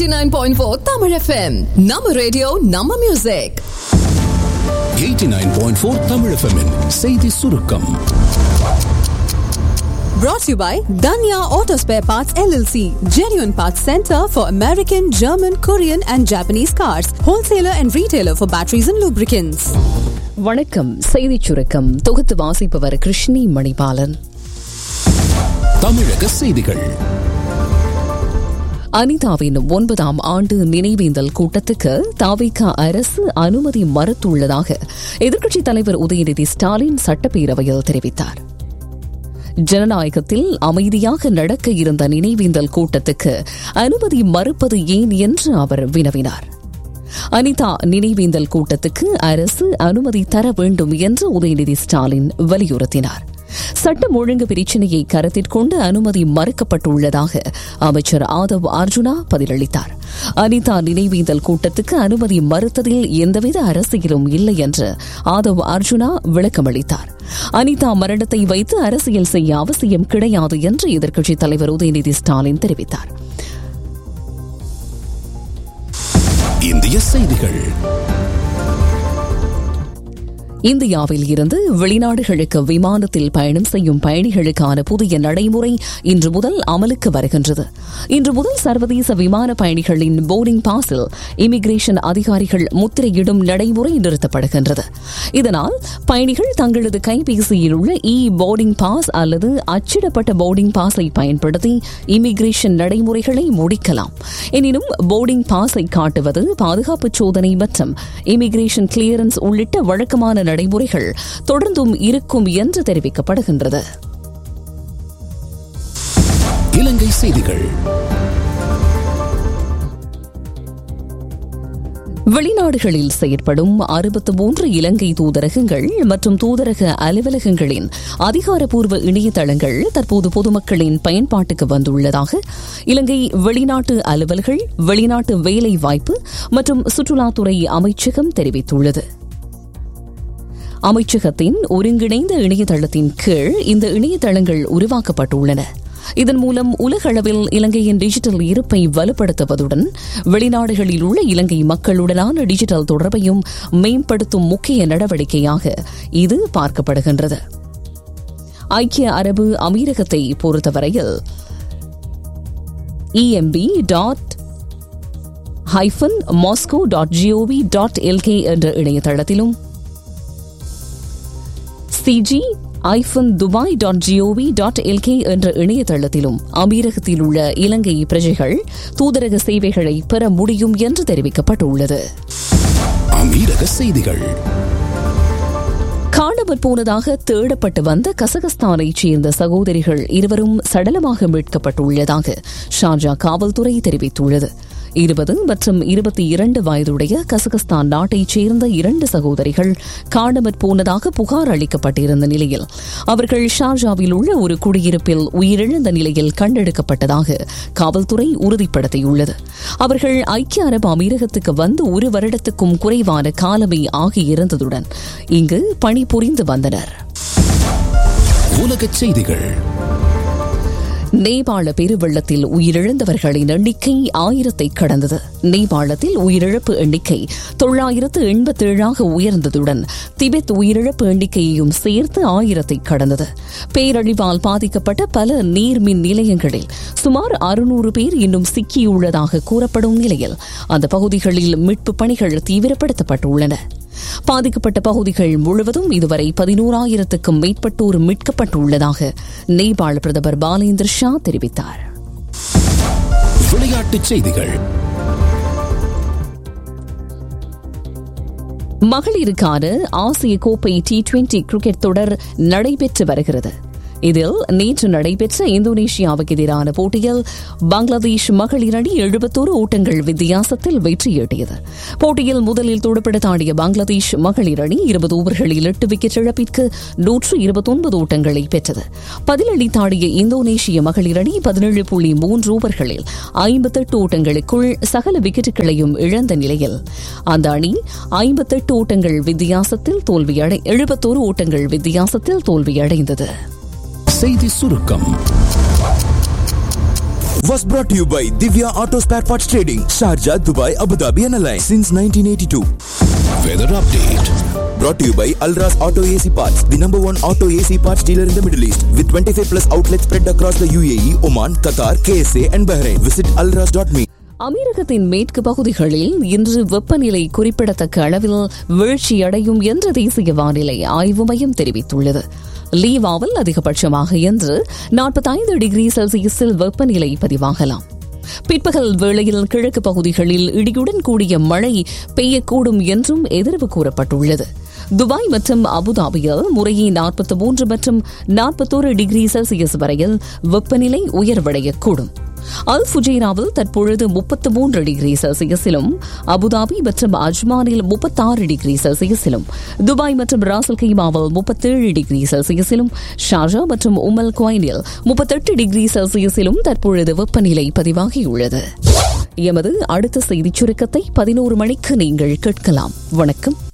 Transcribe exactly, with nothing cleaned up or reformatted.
eighty-nine point four Tamil F M. Nama radio, Nama music. eighty-nine point four Tamil F M -இன் செய்தி சுருக்கம். Brought to you by Danya Auto Spare Parts L L C, genuine parts center for American, German, Korean and Japanese cars, wholesaler and retailer for batteries and lubricants. வணக்கம். செய்தி சுருக்கம் தொகுத்து வாசிப்பவர் கிருஷ்ணி மணிபாலன். தமிழக செய்திகள். அனிதாவின் ஒன்பதாம் ஆண்டு நினைவேந்தல் கூட்டத்துக்கு தாவேகா அரசு அனுமதி மறுத்துள்ளதாக எதிர்க்கட்சித் தலைவர் உதயநிதி ஸ்டாலின் சட்டப்பேரவையில் தெரிவித்தார். ஜனநாயகத்தில் அமைதியாக நடக்க இருந்த நினைவேந்தல் கூட்டத்துக்கு அனுமதி மறுப்பது ஏன் என்று அவர் வினவினார். அனிதா நினைவேந்தல் கூட்டத்துக்கு அரசு அனுமதி தர வேண்டும் என்று உதயநிதி ஸ்டாலின் வலியுறுத்தினார். சட்டம் ஒழுங்கு பிரச்சினையை கருத்திற்கொண்டு அனுமதி மறுக்கப்பட்டுள்ளதாக அமைச்சர் ஆதவ் அர்ஜுனா பதிலளித்தார். அனிதா நினைவேந்தல் கூட்டத்துக்கு அனுமதி மறுத்ததில் எந்தவித அரசியலும் இல்லை என்று ஆதவ் அர்ஜுனா விளக்கமளித்தார். அனிதா மரணத்தை வைத்து அரசியல் செய்ய அவசியம் கிடையாது என்று எதிர்க்கட்சித் தலைவர் உதயநிதி ஸ்டாலின் தெரிவித்தார். இந்திய செய்திகள். இந்தியாவில் இருந்து வெளிநாடுகளுக்கு விமானத்தில் பயணம் செய்யும் பயணிகளுக்கான புதிய நடைமுறை இன்று முதல் அமலுக்கு வருகின்றது. இன்று முதல் சர்வதேச விமான பயணிகளின் போர்டிங் பாஸில் இமிகிரேஷன் அதிகாரிகள் முத்திரையிடும் நடைமுறை நிறுத்தப்படுகின்றது. இதனால் பயணிகள் தங்களது கைபேசியில் உள்ள இ போர்டிங் பாஸ் அல்லது அச்சிடப்பட்ட போர்டிங் பாஸை பயன்படுத்தி இமிகிரேஷன் நடைமுறைகளை முடிக்கலாம். எனினும் போர்டிங் பாஸை காட்டுவது, பாதுகாப்பு சோதனை மற்றும் இமிகிரேஷன் கிளியரன்ஸ் உள்ளிட்ட வழக்கமான நடைமுறைகள் தொடர்ந்தும் இருக்கும் என்று தெரிவிக்கப்படுகின்றது. இலங்கை செய்திகள். வெளிநாடுகளில் செயற்படும் அறுபத்தி மூன்று இலங்கை தூதரகங்கள் மற்றும் தூதரக அலுவலகங்களின் அதிகாரப்பூர்வ இணையதளங்கள் தற்போது பொதுமக்களின் பயன்பாட்டுக்கு வந்துள்ளதாக இலங்கை வெளிநாட்டு அலுவல்கள், வெளிநாட்டு வேலை வாய்ப்பு மற்றும் சுற்றுலாத்துறை அமைச்சகம் தெரிவித்துள்ளது. அமைச்சகத்தின் ஒருங்கிணைந்த இணையதளத்தின் கீழ் இந்த இணையதளங்கள் உருவாக்கப்பட்டுள்ளன. இதன் மூலம் உலகளவில் இலங்கையின் டிஜிட்டல் இருப்பை வலுப்படுத்துவதுடன் வெளிநாடுகளில் உள்ள இலங்கை மக்களுடனான டிஜிட்டல் தொடர்பையும் மேம்படுத்தும் முக்கிய நடவடிக்கையாக இது பார்க்கப்படுகின்றது. ஐக்கிய அரபு அமீரகத்தை பொறுத்தவரையில் இஎம்பி dot hyphen Moscow dot gov dot LK என்ற இணையதளத்திலும் சிஜி ஐஃபன் Dubai dot gov dot LK என்ற இணையதளத்திலும் அமீரகத்தில் உள்ள இலங்கை பிரஜைகள் தூதரக சேவைகளை பெற முடியும் என்று தெரிவிக்கப்பட்டுள்ளது. அமீரக செய்திகள். காணாமற் போனதாக தேடப்பட்டு வந்த கசகஸ்தானைச் சேர்ந்த சகோதரிகள் இருவரும் சடலமாக மீட்கப்பட்டுள்ளதாக ஷார்ஜா காவல்துறை தெரிவித்துள்ளது. இருபது மற்றும் இருபத்தி இரண்டு வயதுடைய கசகஸ்தான் நாட்டைச் சேர்ந்த இரண்டு சகோதரிகள் காணாமற் போனதாக புகார் அளிக்கப்பட்டிருந்த நிலையில் அவர்கள் ஷார்ஜாவில் உள்ள ஒரு குடியிருப்பில் உயிரிழந்த நிலையில் கண்டெடுக்கப்பட்டதாக காவல்துறை உறுதிப்படுத்தியுள்ளது. அவர்கள் ஐக்கிய அரபு அமீரகத்துக்கு வந்து ஒரு வருடத்துக்கும் குறைவான காலமே ஆகியிருந்ததுடன் இங்கு பணிபுரிந்து வந்தனர். உலகச் செய்திகள். நேபாள பெருவெள்ளத்தில் உயிரிழந்தவர்களின் எண்ணிக்கை ஆயிரத்தை கடந்தது. நேபாளத்தில் உயிரிழப்பு எண்ணிக்கை தொள்ளாயிரத்து எண்பத்தி ஏழாக உயர்ந்ததுடன் திபெத் உயிரிழப்பு எண்ணிக்கையையும் சேர்த்து ஆயிரத்தை கடந்தது. பேரழிவால் பாதிக்கப்பட்ட பல நீர்மின் நிலையங்களில் சுமார் அறுநூறு பேர் இன்னும் சிக்கியுள்ளதாக கூறப்படும் நிலையில் அந்த பகுதிகளில் மீட்பு பணிகள் தீவிரப்படுத்தப்பட்டுள்ளன. பாதிக்கப்பட்ட பகுதிகள் முழுவதும் இதுவரை பதினோராயிரத்துக்கும் மேற்பட்டோர் மீட்கப்பட்டுள்ளதாக நேபாள பிரதமர் பாலேந்திர ஷா தெரிவித்தார். விளையாட்டுச் செய்திகள். மகளிருக்கான ஆசிய கோப்பை டி டுவெண்டி கிரிக்கெட் தொடர் நடைபெற்று வருகிறது. இதில் நேற்று நடைபெற்ற இந்தோனேஷியாவுக்கு எதிரான போட்டியில் பங்களாதேஷ் மகளிர் அணி எழுபத்தோரு ஓட்டங்கள் வித்தியாசத்தில் வெற்றியீட்டியது. போட்டியில் முதலில் துடுப்படுத்தாடிய பங்களாதேஷ் மகளிர் அணி இருபது ஓவர்களில் எட்டு விக்கெட் இழப்பிற்கு நூற்று இருபத்தொன்பது ஓட்டங்களை பெற்றது. பதிலளித்தாடிய இந்தோனேஷிய மகளிர் அணி பதினேழு புள்ளி மூன்று ஓவர்களில் ஐம்பத்தெட்டு ஓட்டங்களுக்குள் சகல விக்கெட்டுகளையும் இழந்த நிலையில் அந்த அணி ஐம்பத்தெட்டு ஓட்டங்கள் வித்தியாசத்தில் தோல்வியடை எழுபத்தோரு ஓட்டங்கள் வித்தியாசத்தில் தோல்வியடைந்தது. செய்தி சுருக்கம். Was brought to you by Divya Auto Spare Parts Trading, Sharjah, Dubai, Abu Dhabi and Alliance since nineteen eighty-two. Weather update. Brought to you by Alras Auto A C Parts, the number one auto A C parts dealer in the Middle East, with twenty-five plus outlets spread across the U A E, Oman, Qatar, K S A and Bahrain. Visit alras dot me. அமெரிக்கத்தின் மேற்கு பகுதிகளில் இன்று வெப்பநிலை குறிப்பிடத்தக்க அளவில் வீழ்ச்சியடையும் என்று தேசிய வானிலை ஆய்வு மையம் தெரிவித்துள்ளது. லீவாவில் அதிகபட்சமாக இன்று நாற்பத்தைந்து டிகிரி செல்சியஸில் வெப்பநிலை பதிவாகலாம். பிற்பகல் வேளையில் கிழக்கு பகுதிகளில் இடியுடன் கூடிய மழை பெய்யக்கூடும் என்றும் எதிர்வு கூறப்பட்டுள்ளது. துபாய் மற்றும் அபுதாபியில் முறையே நாற்பத்தி மூன்று மற்றும் நாற்பத்தோரு டிகிரி செல்சியஸ் வரையில் வெப்பநிலை உயர்வடையக்கூடும். அல் ஃபுஜைராவில் தற்பொழுது முப்பத்தி மூன்று டிகிரி செல்சியஸிலும், அபுதாபி மற்றும் அஜ்மானில் முப்பத்தாறு டிகிரி செல்சியஸிலும், துபாய் மற்றும் ராசல் கைமாவில் முப்பத்தேழு டிகிரி செல்சியஸிலும், ஷார்ஜா மற்றும் உமல் குவைனில் முப்பத்தெட்டு டிகிரி செல்சியஸிலும் தற்பொழுது வெப்பநிலை பதிவாகியுள்ளது. எமது அடுத்த செய்திச் சுருக்கத்தை பதினோரு மணிக்கு நீங்கள் கேட்கலாம். வணக்கம்.